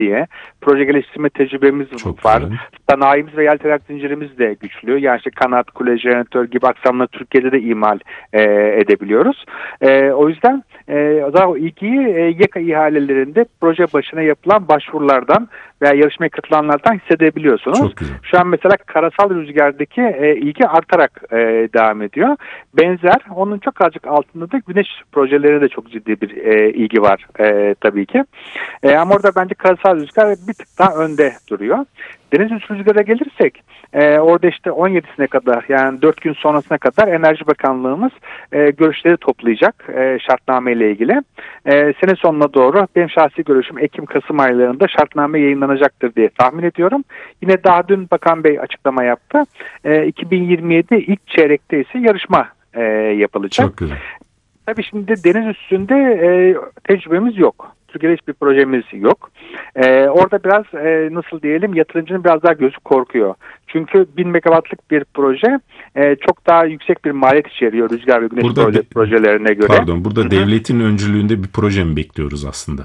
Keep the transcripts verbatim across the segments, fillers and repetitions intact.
diye. Proje geliştirme tecrübemiz Çok var. güzel. Sanayimiz ve yerel tedarik zincirimiz de güçlü. Yani işte kanat, kule, jeneratör gibi aksamları Türkiye'de de imal e, edebiliyoruz. E, o yüzden e, daha o ilgiyi e, YEKA ihalelerinde proje başına yapılan başvurulardan veya yarışmaya katılanlardan hissedebiliyorsunuz. Çok güzel. Şu an mesela karasal rüzgardaki e, ilgi artarak e, devam ediyor. Benzer, onun çok azıcık altında da güneş projelerine de çok ciddi bir e, ilgi var e, tabii ki. E, ama orada bence karasal rüzgar bir tık daha önde duruyor. Deniz üstü rüzgara gelirsek, e, orada işte on yedisine kadar, yani dört gün sonrasına kadar Enerji Bakanlığımız e, görüşleri toplayacak e, şartname ile ilgili. E, sene sonuna doğru benim şahsi görüşüm Ekim-Kasım aylarında şartname yayınlanacaktır diye tahmin ediyorum. Yine daha dün Bakan Bey açıklama yaptı. E, iki bin yirmi yedi ilk çeyrekte ise yarışma e, yapılacak. Çok güzel. Tabii şimdi deniz üstünde e, tecrübemiz yok. Türkiye'de hiçbir projemiz yok. Ee, orada biraz e, nasıl diyelim, yatırımcının biraz daha gözü korkuyor. Çünkü bin megawattlık bir proje e, çok daha yüksek bir maliyet içeriyor rüzgar ve güneş Burada proje, de, projelerine göre. Pardon, burada Hı-hı. devletin öncülüğünde bir proje mi bekliyoruz aslında?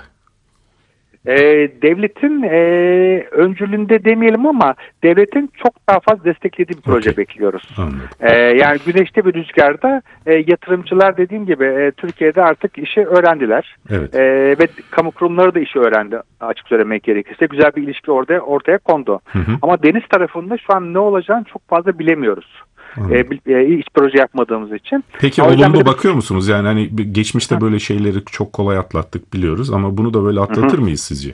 E, devletin e, öncülüğünde demeyelim ama devletin çok daha fazla desteklediği bir proje Okay. bekliyoruz. Anladım. E, yani güneşte bir rüzgarda e, yatırımcılar dediğim gibi e, Türkiye'de artık işi öğrendiler. Evet. E, ve kamu kurumları da işi öğrendi, açık söylemek gerekirse. Güzel bir ilişki orada ortaya kondu. Hı hı. Ama deniz tarafında şu an ne olacağını çok fazla bilemiyoruz. E, e, hiç proje yapmadığımız için. Peki o olumlu bir... bakıyor musunuz? Yani hani geçmişte Hı. böyle şeyleri çok kolay atlattık biliyoruz ama bunu da böyle atlatır Hı hı. mıyız sizce?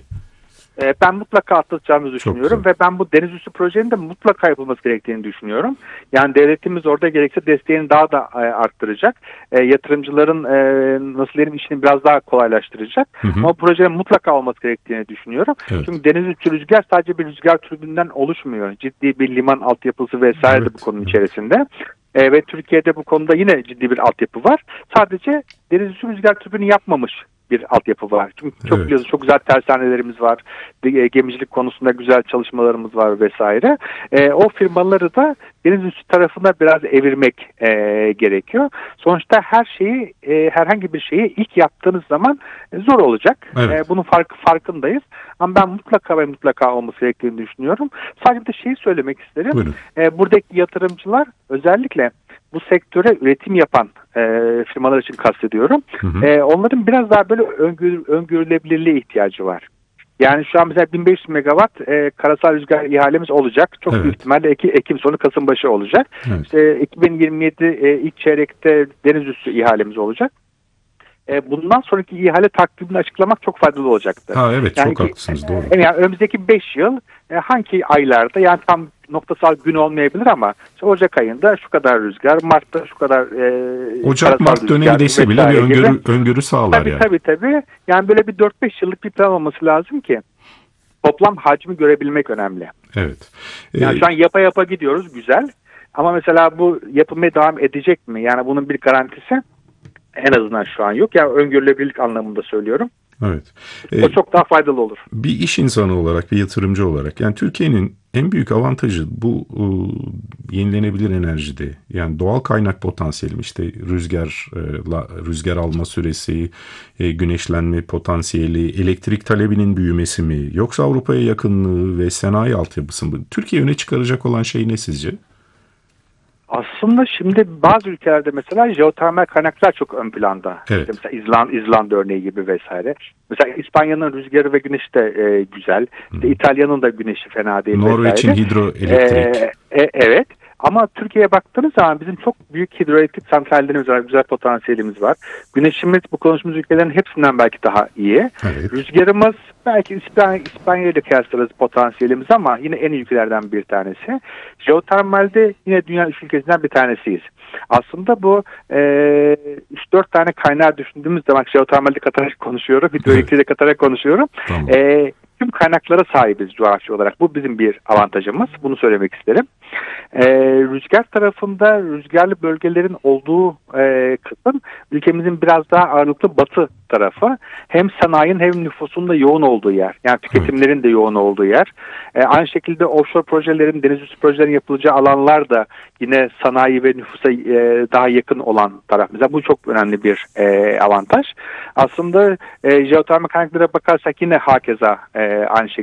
E, ben mutlaka atlatacağımızı düşünüyorum ve ben bu deniz üstü projenin de mutlaka yapılması gerektiğini düşünüyorum. Yani devletimiz orada gerekse desteğini daha da e, arttıracak. E, yatırımcıların e, nasıl diyelim işini biraz daha kolaylaştıracak. Hı hı. Ama bu projenin mutlaka olması gerektiğini düşünüyorum. Evet. Çünkü deniz üstü rüzgar sadece bir rüzgar türbünden oluşmuyor. Ciddi bir liman altyapısı vesaire Evet. de bu konunun içerisinde. E, ve Türkiye'de bu konuda yine ciddi bir altyapı var. Sadece deniz üstü rüzgar türbünü yapmamış bir altyapı var. Çünkü çok Evet. biliyorsunuz, çok güzel tersanelerimiz var. E, gemicilik konusunda güzel çalışmalarımız var vesaire. E, o firmaları da deniz üstü tarafına biraz evirmek e, gerekiyor. Sonuçta her şeyi, e, herhangi bir şeyi ilk yaptığınız zaman e, zor olacak. Evet. E, bunun fark, farkındayız. Ama ben mutlaka ve mutlaka olması gerektiğini düşünüyorum. Sadece bir şeyi söylemek isterim. Buyurun. E, buradaki yatırımcılar özellikle bu sektöre üretim yapan e, firmalar için kastediyorum. Hı hı. E, onların biraz daha böyle öngör, öngörülebilirliğe ihtiyacı var. Yani şu an mesela bin beş yüz megawatt e, karasal rüzgar ihalemiz olacak. Çok Evet. büyük ihtimalle Ekim, Ekim sonu Kasım başı olacak. Evet. İşte iki bin yirmi yedi e, ilk çeyrekte deniz üstü ihalemiz olacak. E, bundan sonraki ihale takvimini açıklamak çok faydalı olacaktır. Ha evet, yani çok ki, haklısınız, doğru. E, yani önümüzdeki beş yıl e, hangi aylarda, yani tam noktasal gün olmayabilir ama işte Ocak ayında şu kadar rüzgar, Mart'ta şu kadar e, Ocak Mart dönemi dese bile bir öngörü, öngörü sağlar tabii, yani. Tabii tabii. Yani böyle bir dört beş yıllık bir plan olması lazım ki toplam hacmi görebilmek önemli. Evet. Yani Ee, şu an yapa yapa gidiyoruz, güzel. Ama mesela bu yapılmaya devam edecek mi? Yani bunun bir garantisi en azından şu an yok. Yani öngörülebilirlik anlamında söylüyorum. Evet. O çok daha faydalı olur. Bir iş insanı olarak, bir yatırımcı olarak, yani Türkiye'nin en büyük avantajı bu e, yenilenebilir enerjide. Yani doğal kaynak potansiyeli, işte rüzgar, e, la, rüzgar alma süresi, e, güneşlenme potansiyeli, elektrik talebinin büyümesi mi, yoksa Avrupa'ya yakınlığı ve sanayi altyapısı mı? Türkiye öne çıkaracak olan şey ne sizce? Aslında şimdi bazı ülkelerde mesela jeotermal kaynaklar çok ön planda. Evet. İşte mesela İzlanda, İzlanda örneği gibi vesaire. Mesela İspanya'nın rüzgarı ve güneşi de e, güzel. İşte İtalya'nın da güneşi fena değil Norveç'in vesaire. hidroelektrik. E, e, evet. Ama Türkiye'ye baktığınız zaman bizim çok büyük hidroelektrik santrallerimiz var, güzel potansiyelimiz var. Güneşimiz bu konuştuğumuz ülkelerin hepsinden belki daha iyi. Evet. Rüzgarımız belki İspanya, İspanya ile kıyaslarız potansiyelimiz ama yine en iyi ülkelerden bir tanesi. Jeotermalde yine dünya üç ülkesinden bir tanesiyiz. Aslında bu e, üç dört tane kaynağı düşündüğümüz zaman jeotermalde katarak konuşuyorum, hidroelektriği de katarak konuşuyorum. Tamam. E, tüm kaynaklara sahibiz coğrafya olarak. Bu bizim bir avantajımız. Bunu söylemek isterim. E, rüzgar tarafında rüzgarlı bölgelerin olduğu e, kısım ülkemizin biraz daha ağırlıklı batı tarafı. Hem sanayinin hem nüfusun da yoğun olduğu yer. Yani tüketimlerin de yoğun olduğu yer. E, aynı şekilde offshore projelerin, deniz üstü projelerin yapılacağı alanlar da yine sanayi ve nüfusa e, daha yakın olan taraf. Mesela bu çok önemli bir e, avantaj. Aslında e, jeotermal kaynaklara bakarsak yine hakeza e, aynı şekilde